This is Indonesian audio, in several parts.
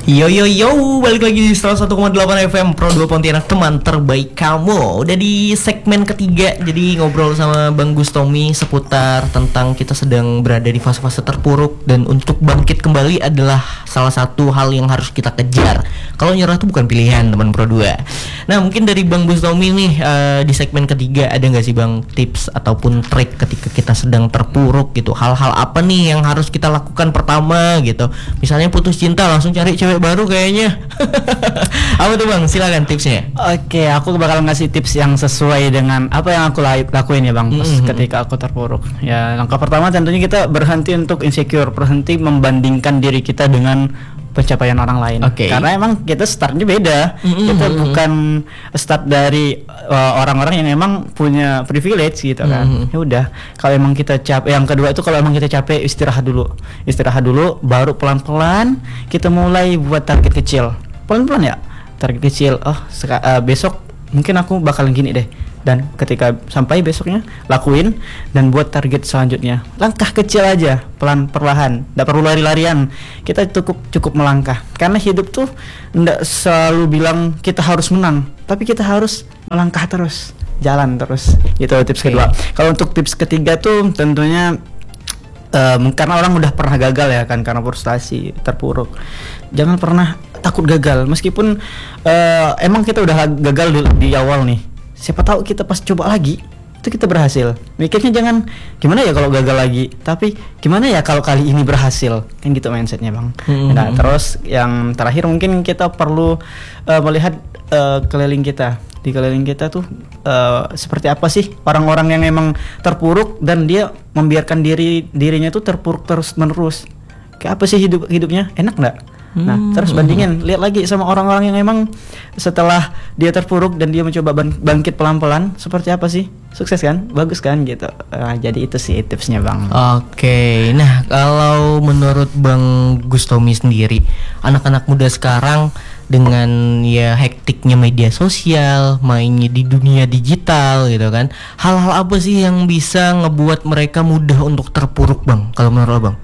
Yo yo yo, balik lagi di 101,8 FM Pro 2 Pontianak, teman terbaik kamu. Udah di segmen ketiga, jadi ngobrol sama Bang Gustomi seputar tentang kita sedang berada di fase-fase terpuruk dan untuk bangkit kembali adalah salah satu hal yang harus kita kejar. Kalau nyerah itu bukan pilihan, teman Pro 2. Nah, mungkin dari Bang Gustomi nih, di segmen ketiga ada nggak sih Bang tips ataupun trik ketika kita sedang terpuruk gitu? Hal-hal apa nih yang harus kita lakukan pertama gitu? Misalnya putus cinta, langsung cari cewek baru kayaknya. Apa tuh Bang? Silakan tipsnya. Oke, aku bakal ngasih tips yang sesuai dengan apa yang aku lakuin ya Bang, ketika aku terpuruk. Ya, langkah pertama tentunya kita berhenti untuk insecure, berhenti membandingkan diri kita dengan pencapaian orang lain. Karena emang kita startnya beda. Kita bukan start dari orang-orang yang emang punya privilege gitu kan. Ya udah, kalau emang kita capek, yang kedua itu kalau emang kita capek istirahat dulu, baru pelan-pelan kita mulai buat target kecil. Pelan-pelan ya, target kecil. Besok mungkin aku bakalan gini deh. Dan ketika sampai besoknya lakuin dan buat target selanjutnya. Langkah kecil aja, perlahan, tidak perlu lari-larian. Kita cukup melangkah. Karena hidup tuh tidak selalu bilang kita harus menang, tapi kita harus melangkah terus, jalan terus. Itu tips kedua. Kalau untuk tips ketiga tuh tentunya karena orang udah pernah gagal ya kan, karena frustasi, terpuruk. Jangan pernah takut gagal, meskipun emang kita udah gagal di awal nih. Siapa tahu kita pas coba lagi itu kita berhasil. Mikirnya jangan gimana ya kalau gagal lagi, tapi gimana ya kalau kali ini berhasil, kan gitu mindsetnya Bang. Nah, terus yang terakhir mungkin kita perlu melihat keliling kita. Di keliling kita tuh seperti apa sih orang-orang yang emang terpuruk dan dia membiarkan dirinya tuh terpuruk terus menerus. Kayak apa sih hidupnya, enak nggak? Nah, terus bandingin, lihat lagi sama orang-orang yang emang setelah dia terpuruk dan dia mencoba bangkit pelan-pelan, seperti apa sih? Sukses kan? Bagus kan gitu. Jadi itu sih tipsnya Bang. Oke. Nah, kalau menurut Bang Gustomi sendiri, anak-anak muda sekarang dengan ya hektiknya media sosial, mainnya di dunia digital gitu kan, hal-hal apa sih yang bisa ngebuat mereka mudah untuk terpuruk Bang, kalau menurut Bang?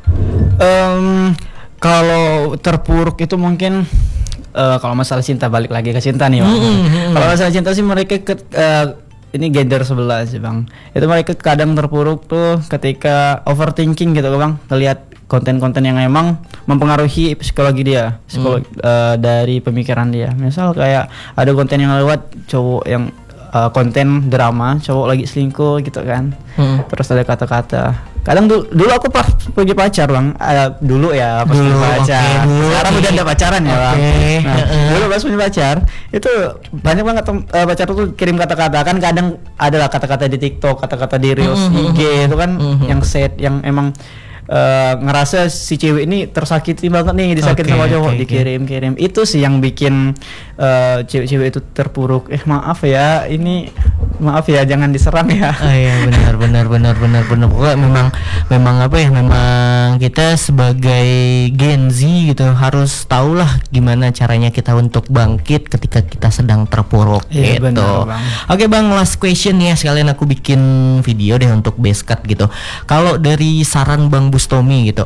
Kalau terpuruk itu mungkin kalau masalah cinta, balik lagi ke cinta nih Bang. Kalau masalah cinta sih mereka ini gender sebelah sih Bang. Itu mereka kadang terpuruk tuh ketika overthinking gitu Bang. Ngelihat konten-konten yang emang mempengaruhi psikologi dia, dari pemikiran dia. Misal kayak ada konten yang lewat cowok yang konten drama, cowok lagi selingkuh gitu kan. Terus ada kata-kata. Kadang dulu aku pas punya pacar Bang, dulu ya pas punya pacar. Sekarang udah ada pacaran ya Bang. Nah, dulu pas punya pacar itu banyak banget pacar tuh kirim kata-kata, kan kadang adalah kata-kata di TikTok, kata-kata di Reels IG itu kan yang sad, yang emang ngerasa si cewek ini tersakiti banget nih, disakiti sama cowok, dikirim-kirim. Itu sih yang bikin cewek-cewek itu terpuruk. Maaf ya, jangan diserang ya. Iya, benar. Pokoknya memang apa ya, memang kita sebagai Gen Z gitu harus tahulah gimana caranya kita untuk bangkit ketika kita sedang terpuruk gitu. Benar, Bang. Oke Bang, last question ya, sekalian aku bikin video deh untuk Basecamp gitu. Kalau dari saran Bang Gustomi gitu,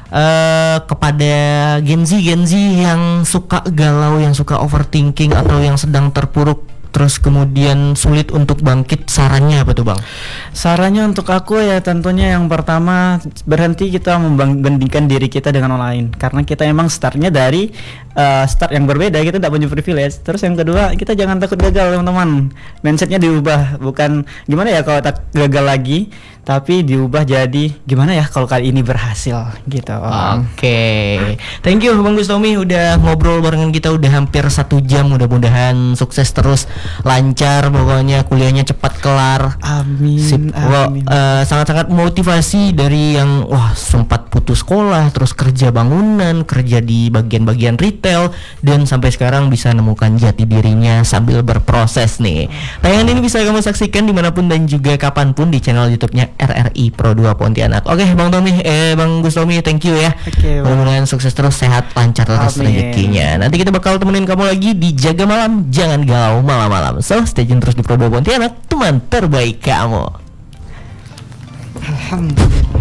kepada Gen Z yang suka galau, yang suka overthinking atau yang sedang terpuruk terus kemudian sulit untuk bangkit, sarannya apa tuh Bang? Sarannya untuk aku ya tentunya yang pertama, berhenti kita membandingkan diri kita dengan orang lain, karena kita emang startnya dari start yang berbeda, kita tidak punya privilege. Terus yang kedua, kita jangan takut gagal teman-teman, mindsetnya diubah, bukan gimana ya kalau tak gagal lagi, tapi diubah jadi gimana ya kalau kali ini berhasil gitu. Oke. Thank you Bang Gustomi udah ngobrol barengan kita udah hampir 1 jam. Mudah-mudahan sukses terus, lancar pokoknya, kuliahnya cepat kelar. Amin. Sip. Sangat-sangat motivasi dari yang sempat putus sekolah, terus kerja bangunan, kerja di bagian-bagian retail, dan sampai sekarang bisa nemukan jati dirinya sambil berproses nih. Tayangan ini bisa kamu saksikan dimanapun dan juga kapanpun di channel YouTube-nya RRI Pro 2 Pontianak. Oke Bang Gustomi, thank you ya. Mudah-mudahan sukses terus, sehat, lancar terus rezekinya. Nanti kita bakal temenin kamu lagi di Jaga Malam, jangan galau malam-malam. So stay tune terus di Pro 2 Pontianak, teman terbaik kamu. Alhamdulillah.